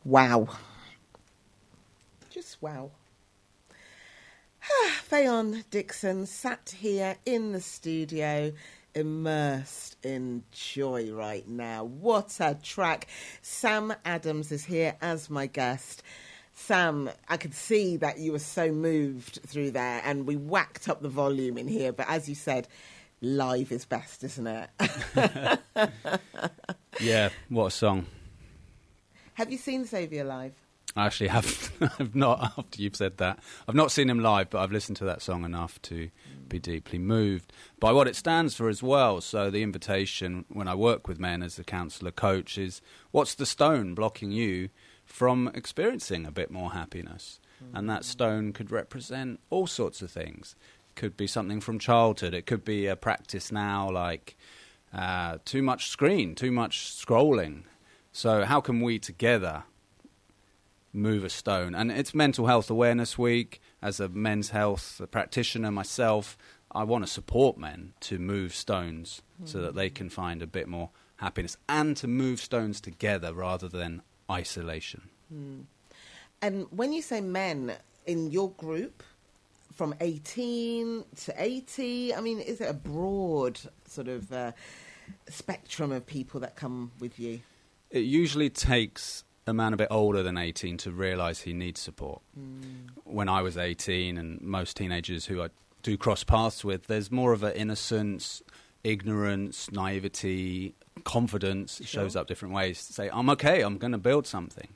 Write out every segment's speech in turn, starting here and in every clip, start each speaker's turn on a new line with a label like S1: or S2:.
S1: Wow. Just wow. Fayon Dixon sat here in the studio, immersed in joy right now. What a track. Sam Adams is here as my guest. Sam, I could see that you were so moved through there, and we whacked up the volume in here, but as you said, live is best, isn't it?
S2: Yeah, what a song.
S1: Have you seen Xavier live?
S2: I actually have not, after you've said that. I've not seen him live, but I've listened to that song enough to be deeply moved by what it stands for as well. So the invitation when I work with men as a counsellor coach is, what's the stone blocking you from experiencing a bit more happiness? And that stone could represent all sorts of things. It could be something from childhood. It could be a practice now like too much screen, too much scrolling. So how can we together move a stone? And it's Mental Health Awareness Week. As a men's health practitioner myself, I want to support men to move stones so that they can find a bit more happiness and to move stones together rather than isolation.
S1: And when you say men in your group, from 18 to 80, I mean, is it a broad sort of spectrum of people that come with you?
S2: It usually takes a man a bit older than 18 to realise he needs support. When I was 18, and most teenagers who I do cross paths with, there's more of an innocence, ignorance, naivety, confidence. It shows up different ways to say, I'm okay, I'm going to build something.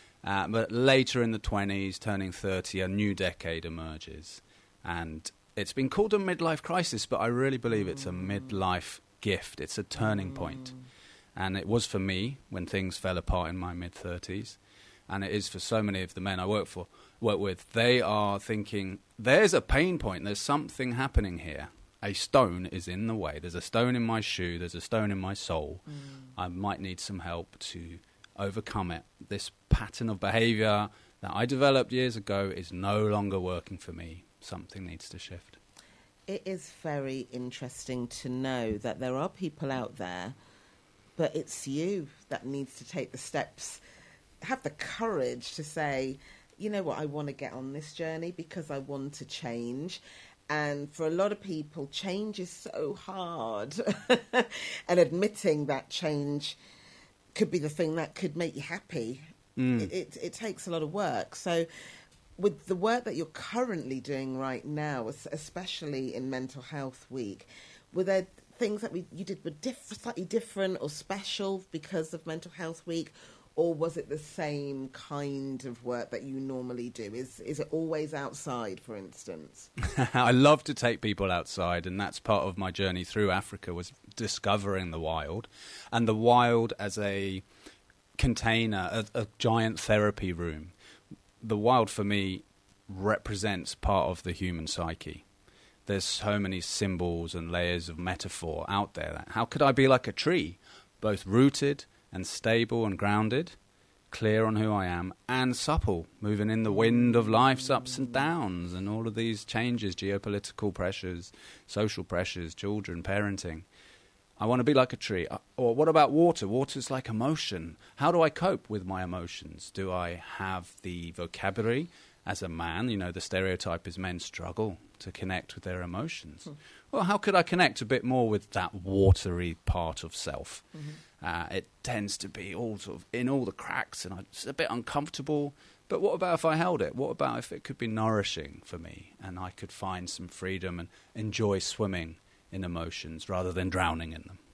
S2: But later in the 20s, turning 30, a new decade emerges. And it's been called a midlife crisis, but I really believe it's a midlife gift. It's a turning point. And it was for me when things fell apart in my mid-30s. And it is for so many of the men I work with. They are thinking, there's a pain point. There's something happening here. A stone is in the way. There's a stone in my shoe. There's a stone in my soul. I might need some help to overcome it. This pattern of behaviour that I developed years ago is no longer working for me. Something needs to shift.
S1: It is very interesting to know that there are people out there, but it's you that needs to take the steps, have the courage to say, you know what, I want to get on this journey because I want to change. And for a lot of people, change is so hard. And admitting that change could be the thing that could make you happy. It takes a lot of work. So with the work that you're currently doing right now, especially in Mental Health Week, were there things that you did were slightly different or special because of Mental Health Week, or was it the same kind of work that you normally do? Is it always outside, for instance?
S2: I love to take people outside, and that's part of my journey through Africa, was discovering the wild, and the wild as a container, a giant therapy room. The wild for me represents part of the human psyche. There's so many symbols and layers of metaphor out there. How could I be like a tree, both rooted and stable and grounded, clear on who I am, and supple, moving in the wind of life's ups and downs and all of these changes, geopolitical pressures, social pressures, children, parenting. I want to be like a tree. Or what about water? Water's like emotion. How do I cope with my emotions? Do I have the vocabulary as a man? You know, the stereotype is men struggle to connect with their emotions. Well, how could I connect a bit more with that watery part of self? It tends to be all sort of in all the cracks, and it's a bit uncomfortable. But what about if I held it? What about if it could be nourishing for me and I could find some freedom and enjoy swimming in emotions rather than drowning in them?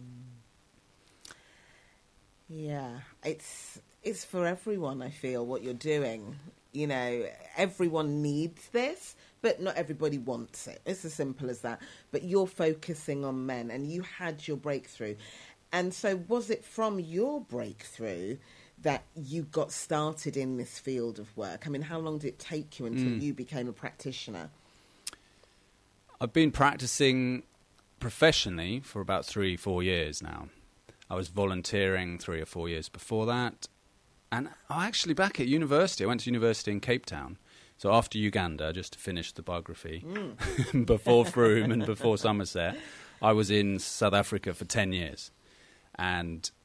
S1: Yeah, it's for everyone, I feel, what you're doing. You know, everyone needs this, but not everybody wants it. It's as simple as that. But you're focusing on men, and you had your breakthrough. And so was it from your breakthrough that you got started in this field of work? I mean, how long did it take you until you became a practitioner?
S2: I've been practicing professionally for about 3-4 years now. I was volunteering 3 or 4 years before that. And actually back at university, I went to university in Cape Town. So after Uganda, just to finish the biography, before Frome and before Somerset, I was in South Africa for 10 years. And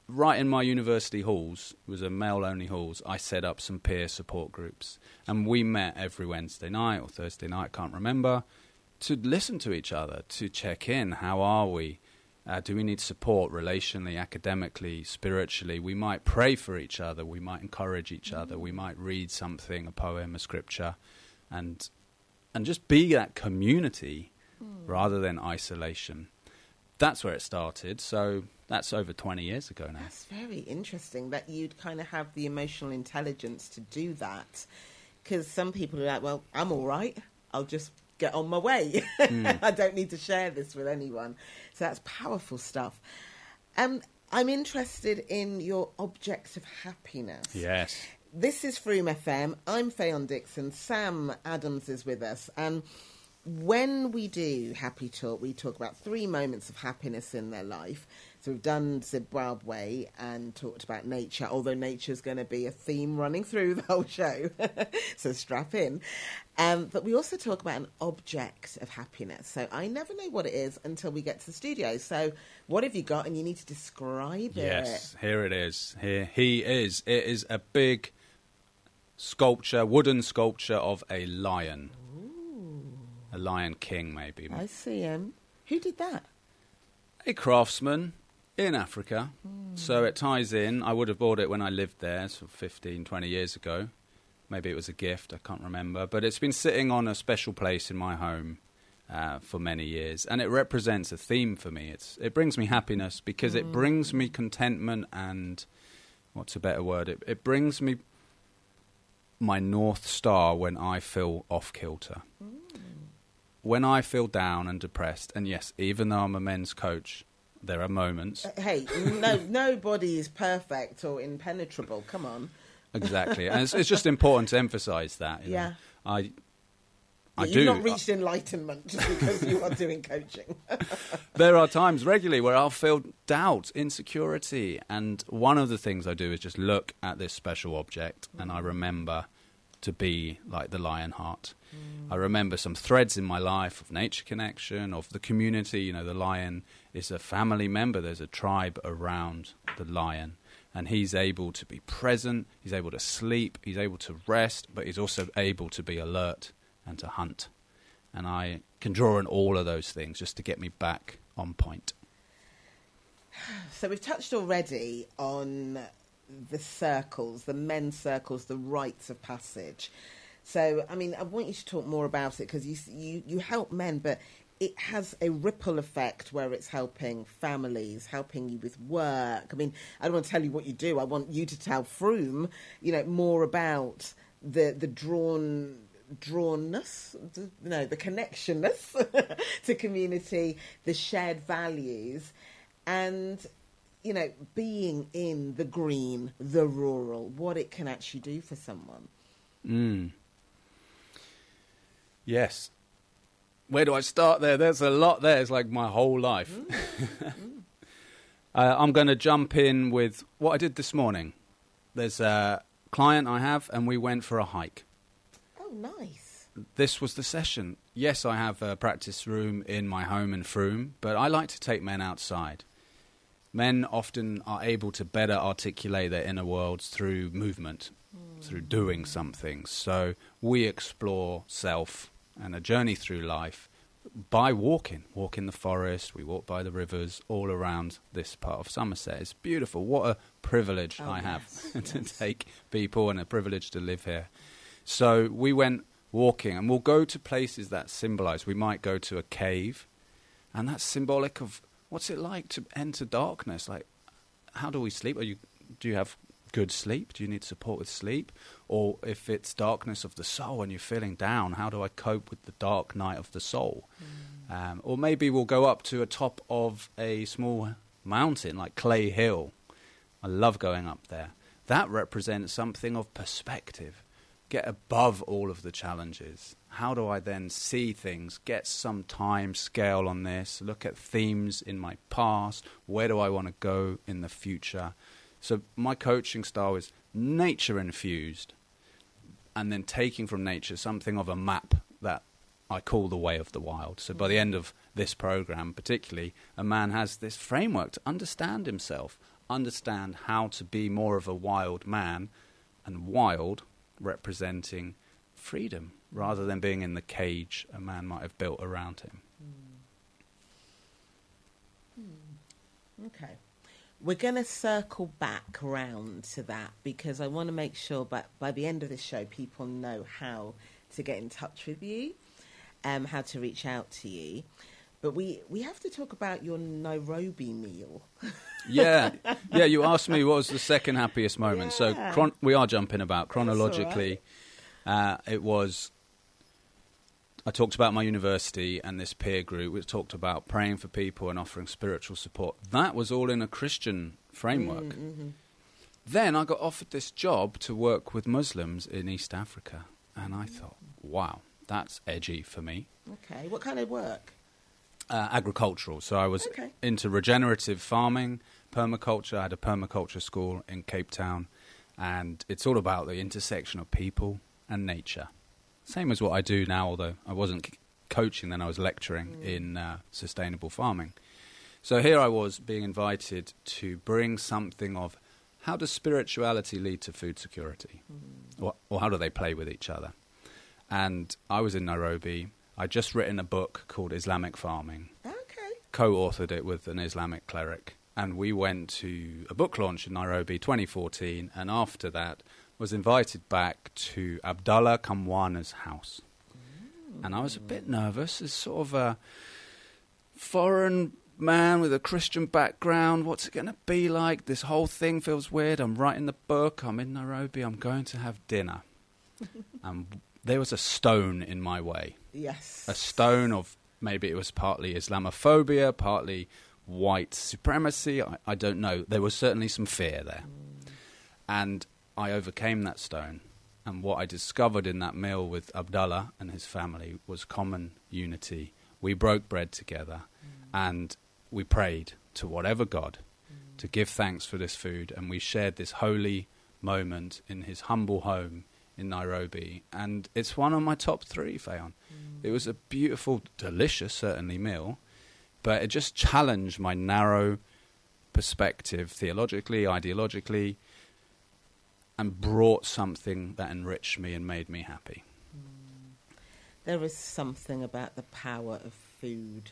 S2: right in my university halls, it was a male-only halls, I set up some peer support groups. And we met every Wednesday night or Thursday night, can't remember, to listen to each other, to check in. How are we? Do we need support relationally, academically, spiritually? We might pray for each other. We might encourage each other. We might read something, a poem, a scripture, and just be that community rather than isolation. That's where it started. So that's over 20 years ago now.
S1: That's very interesting that you'd kind of have the emotional intelligence to do that. Because some people are like, well, I'm all right. I'll just get on my way. I don't need to share this with anyone. So that's powerful stuff. I'm interested in your objects of happiness.
S2: Yes.
S1: This is Froome FM. I'm Fayon Dixon. Sam Adams is with us. And when we do Happy Talk, we talk about 3 moments of happiness in their life. So we've done Zimbabwe and talked about nature, although nature's going to be a theme running through the whole show. So strap in. But we also talk about an object of happiness. So I never know what it is until we get to the studio. So what have you got? And you need to describe it.
S2: Yes, here it is. Here he is. It is a big sculpture, wooden sculpture of a lion. A lion king, maybe.
S1: I see him. Who did that?
S2: A craftsman in Africa. So it ties in. I would have bought it when I lived there, sort of 15, 20 years ago. Maybe it was a gift, I can't remember. But it's been sitting on a special place in my home for many years. And it represents a theme for me. It brings me happiness because it brings me contentment and, what's a better word? It brings me my North Star when I feel off-kilter. When I feel down and depressed, and yes, even though I'm a men's coach, there are moments.
S1: Hey, nobody is perfect or impenetrable. Come on.
S2: Exactly, and it's just important to emphasise that. You know.
S1: You've not reached enlightenment just because you are doing coaching.
S2: There are times regularly where I'll feel doubt, insecurity, and one of the things I do is just look at this special object, and I remember to be like the Lionheart. I remember some threads in my life of nature connection, of the community. You know, the lion is a family member. There's a tribe around the lion. And he's able to be present. He's able to sleep. He's able to rest. But he's also able to be alert and to hunt. And I can draw on all of those things just to get me back on point.
S1: So we've touched already on the circles, the men's circles, the rites of passage. So, I mean, I want you to talk more about it because you help men, but it has a ripple effect where it's helping families, helping you with work. I mean, I don't want to tell you what you do. I want you to tell Froome, more about the draunness, the connectionness to community, the shared values, and being in the green, the rural, what it can actually do for someone.
S2: Yes. Where do I start there? There's a lot there. It's like my whole life. I'm going to jump in with what I did this morning. There's a client I have, and we went for a hike.
S1: Oh, nice.
S2: This was the session. Yes, I have a practice room in my home in Froome, but I like to take men outside. Men often are able to better articulate their inner worlds through movement, through doing something. So we explore self and a journey through life by walking. Walk in the forest, we walk by the rivers all around this part of Somerset. It's beautiful. What a privilege I have to take people and a privilege to live here. So we went walking, and we'll go to places that symbolise. We might go to a cave, and that's symbolic of what's it like to enter darkness? Like, how do we sleep? Do you have good sleep? Do you need support with sleep? Or if it's darkness of the soul and you're feeling down, how do I cope with the dark night of the soul? Or maybe we'll go up to a top of a small mountain like Clay Hill. I love going up there. That represents something of perspective. Get above all of the challenges. How do I then see things, get some time scale on this, look at themes in my past, where do I want to go in the future? So my coaching style is nature infused, and then taking from nature something of a map that I call the way of the wild. So by the end of this program particularly, a man has this framework to understand himself, understand how to be more of a wild man, and wild representing freedom rather than being in the cage a man might have built around him.
S1: Okay. We're going to circle back round to that because I want to make sure by the end of this show people know how to get in touch with you, how to reach out to you. But we have to talk about your Nairobi meal.
S2: Yeah, you asked me what was the second happiest moment.
S1: Yeah.
S2: So we are jumping about chronologically. It was, I talked about my university and this peer group. We talked about praying for people and offering spiritual support. That was all in a Christian framework. Mm-hmm. Then I got offered this job to work with Muslims in East Africa. And I thought, wow, that's edgy for me.
S1: Okay, what kind of work?
S2: Agricultural. So I was into regenerative farming, permaculture. I had a permaculture school in Cape Town. And it's all about the intersection of people and nature. Same as what I do now, although I wasn't coaching then, I was lecturing in sustainable farming. So here I was being invited to bring something of how does spirituality lead to food security? Or how do they play with each other? And I was in Nairobi. I'd just written a book called Islamic Farming.
S1: Okay.
S2: Co-authored it with an Islamic cleric. And we went to a book launch in Nairobi 2014. And after that, was invited back to Abdallah Kamwana's house. And I was a bit nervous. As sort of a foreign man with a Christian background. What's it going to be like? This whole thing feels weird. I'm writing the book. I'm in Nairobi. I'm going to have dinner. And there was a stone in my way.
S1: Yes.
S2: A stone of, maybe it was partly Islamophobia, partly white supremacy. I don't know. There was certainly some fear there. And I overcame that stone. And what I discovered in that meal with Abdallah and his family was common unity. We broke bread together and we prayed to whatever God to give thanks for this food. And we shared this holy moment in his humble home in Nairobi. And it's one of my top 3, Fayon. It was a beautiful, delicious, certainly, meal. But it just challenged my narrow perspective theologically, ideologically, and brought something that enriched me and made me happy.
S1: There is something about the power of food.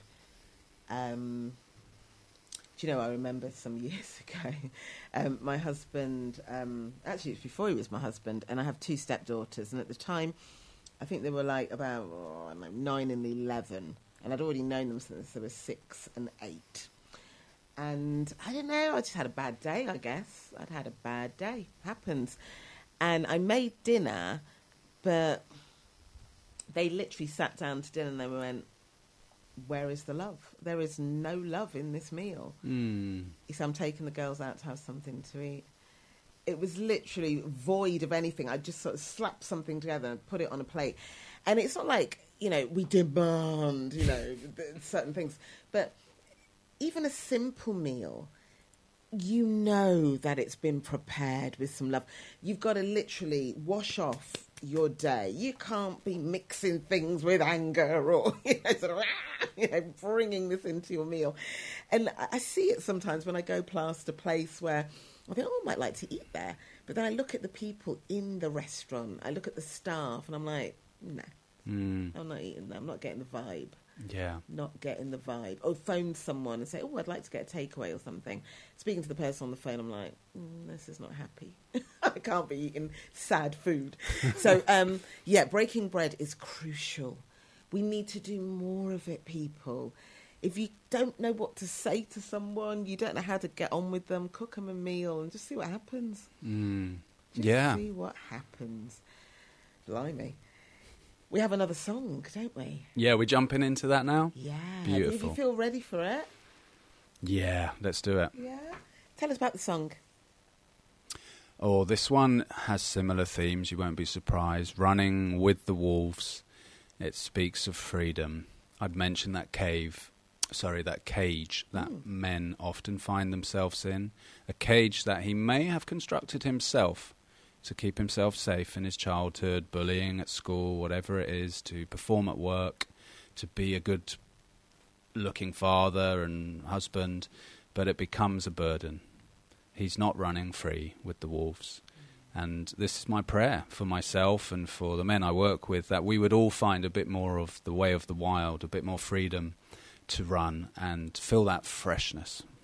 S1: Do you know, I remember some years ago, my husband, actually it was before he was my husband, and I have 2 stepdaughters, and at the time, I think they were like about 9 and 11, and I'd already known them since they were 6 and 8. And I don't know, I just had a bad day, I guess. I'd had a bad day. Happens. And I made dinner, but they literally sat down to dinner and they went, where is the love? There is no love in this meal. So I'm taking the girls out to have something to eat. It was literally void of anything. I just sort of slapped something together and put it on a plate. And it's not like, we demand, certain things. But even a simple meal, you know that it's been prepared with some love. You've got to literally wash off your day. You can't be mixing things with anger or bringing this into your meal. And I see it sometimes when I go past a place where I think, I might like to eat there. But then I look at the people in the restaurant. I look at the staff and I'm like, no, I'm not eating that. I'm not getting the vibe.
S2: Yeah.
S1: Not getting the vibe. Or phone someone and say, I'd like to get a takeaway or something. Speaking to the person on the phone, I'm like, this is not happy. I can't be eating sad food. So, breaking bread is crucial. We need to do more of it, people. If you don't know what to say to someone, you don't know how to get on with them, cook them a meal and just see what happens. Just see what happens. Blimey. We have another song, don't we?
S2: Yeah, we're jumping into that now?
S1: Yeah.
S2: Beautiful.
S1: Do you feel ready for it?
S2: Yeah, let's do it.
S1: Yeah. Tell us about the song.
S2: Oh, this one has similar themes, you won't be surprised. Running with the wolves. It speaks of freedom. I'd mentioned that cage that men often find themselves in. A cage that he may have constructed himself to keep himself safe in his childhood, bullying at school, whatever it is, to perform at work, to be a good-looking father and husband, but it becomes a burden. he's not running free with the wolves. And this is my prayer for myself and for the men I work with, that we would all find a bit more of the way of the wild, a bit more freedom to run and feel that freshness